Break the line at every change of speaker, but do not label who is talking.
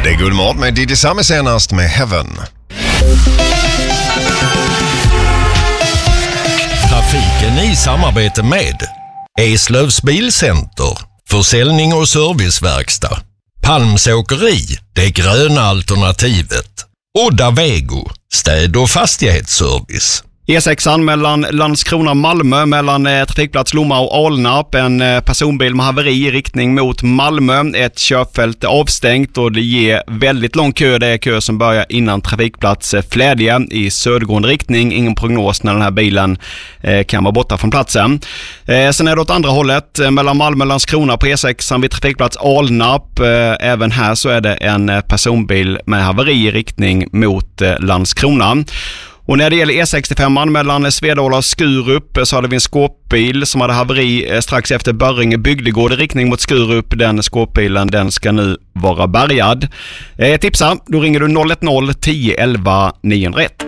Det är Guldmorgon med Diddy Sami senast med Heaven.
Trafiken i samarbete med Eslövs Bilcenter, försäljning och serviceverkstad. Palms åkeri, det gröna alternativet. Odda Vego, städ- och fastighetsservice.
E6 mellan Landskrona och Malmö, mellan trafikplats Lomma och Alnarp. En personbil med haveri i riktning mot Malmö. Ett körfält avstängt och det ger väldigt lång kö. Det är kö som börjar innan trafikplats Flädje i södergående riktning. Ingen prognos när den här bilen kan vara borta från platsen. Sen är det åt andra hållet mellan Malmö och Landskrona på E6 vid trafikplats Alnarp. Även här så är det en personbil med haveri i riktning mot Landskrona. Och när det gäller E65 mellan Svedala och Skurup så hade vi en skåpbil som hade haveri strax efter Börringe bygdegård i riktning mot Skurup. Den skåpbilen, den ska nu vara bärgad. Tipsa, då ringer du 010 11 901.